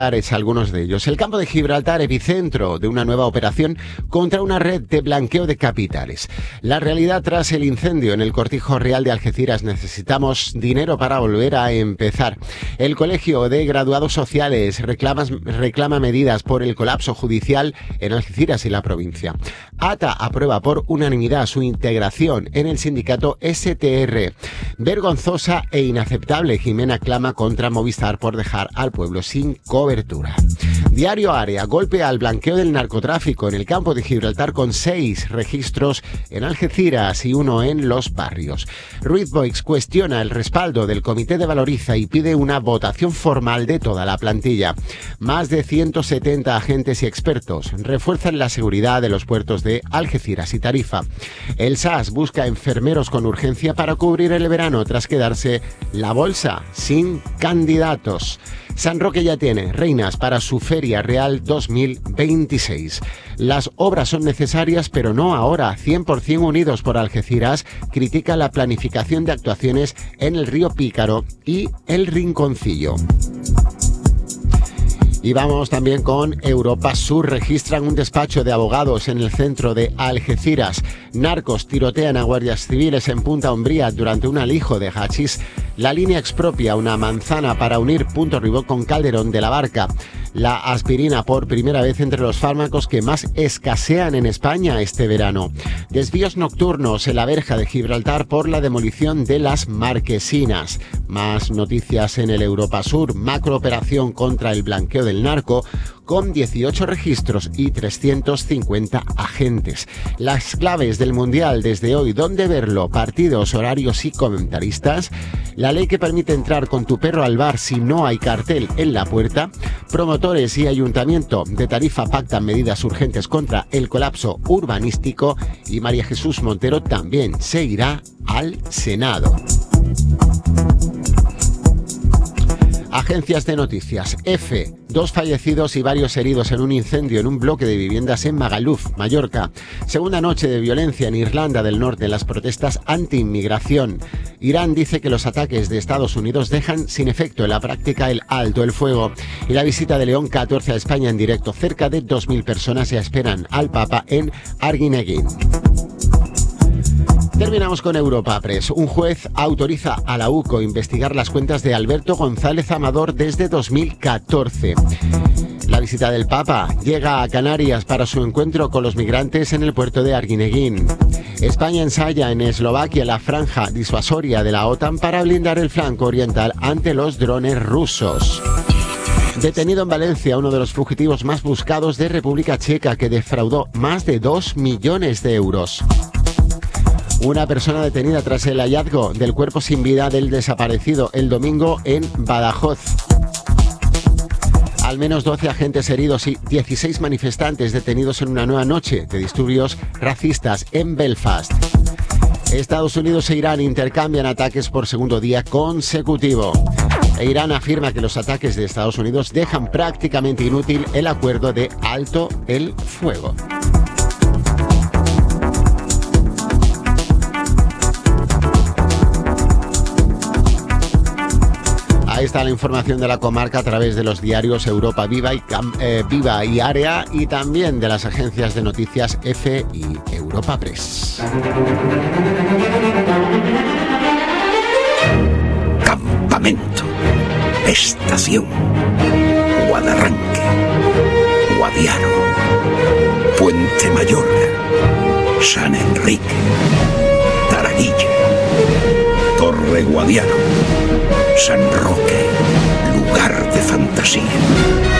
Es algunos de ellos. El campo de Gibraltar, epicentro de una nueva operación contra una red de blanqueo de capitales. La realidad tras el incendio en el Cortijo Real de Algeciras. Necesitamos dinero para volver a empezar. El Colegio de Graduados Sociales reclama medidas por el colapso judicial en Algeciras y la provincia. ATA aprueba por unanimidad su integración en el sindicato STR. Vergonzosa e inaceptable. Jimena clama contra Movistar por dejar al pueblo sin cobertura. Diario Área, golpe al blanqueo del narcotráfico en el campo de Gibraltar con 6 registros en Algeciras y 1 en Los Barrios. Ruiz Boix cuestiona el respaldo del Comité de Valoriza y pide una votación formal de toda la plantilla. Más de 170 agentes y expertos refuerzan la seguridad de los puertos de Algeciras y Tarifa. El SAS busca enfermeros con urgencia para cubrir el verano tras quedarse la bolsa sin candidatos. San Roque ya tiene reinas para su Feria Real 2026. Las obras son necesarias, pero no ahora. 100% Unidos por Algeciras critica la planificación de actuaciones en el río Pícaro y el Rinconcillo. Y vamos también con Europa Sur. Registran un despacho de abogados en el centro de Algeciras. Narcos tirotean a guardias civiles en Punta Umbría durante un alijo de hachís. La línea expropia una manzana para unir Punto Ribot con Calderón de la Barca. La aspirina por primera vez entre los fármacos que más escasean en España este verano. Desvíos nocturnos en la verja de Gibraltar por la demolición de las marquesinas. Más noticias en el Europa Sur. Macrooperación contra el blanqueo del narco con 18 registros y 350 agentes. Las claves del Mundial desde hoy, dónde verlo, partidos, horarios y comentaristas. La ley que permite entrar con tu perro al bar si no hay cartel en la puerta. Promotores y Ayuntamiento de Tarifa pactan medidas urgentes contra el colapso urbanístico. Y María Jesús Montero también se irá al Senado. Agencias de noticias. EFE, 2 fallecidos y varios heridos en un incendio en un bloque de viviendas en Magaluf, Mallorca. Segunda noche de violencia en Irlanda del Norte en las protestas anti-inmigración. Irán dice que los ataques de Estados Unidos dejan sin efecto en la práctica el alto el fuego. Y la visita de León XIV a España en directo. Cerca de 2.000 personas ya esperan al Papa en Arguineguín. Terminamos con Europa Press. Un juez autoriza a la UCO investigar las cuentas de Alberto González Amador desde 2014. La visita del Papa llega a Canarias para su encuentro con los migrantes en el puerto de Arguineguín. España ensaya en Eslovaquia la franja disuasoria de la OTAN para blindar el flanco oriental ante los drones rusos. Detenido en Valencia uno de los fugitivos más buscados de República Checa que defraudó más de 2 millones de euros. Una persona detenida tras el hallazgo del cuerpo sin vida del desaparecido el domingo en Badajoz. Al menos 12 agentes heridos y 16 manifestantes detenidos en una nueva noche de disturbios racistas en Belfast. Estados Unidos e Irán intercambian ataques por segundo día consecutivo. Irán afirma que los ataques de Estados Unidos dejan prácticamente inútil el acuerdo de alto el fuego. Ahí está la información de la comarca a través de los diarios Europa Viva y Área y también de las agencias de noticias EFE y Europa Press. Campamento, estación, Guadarranque, Guadiaro, Puente Mayorga, San Enrique, Taraguilla, Torre Guadiaro, San Roque, lugar de fantasía.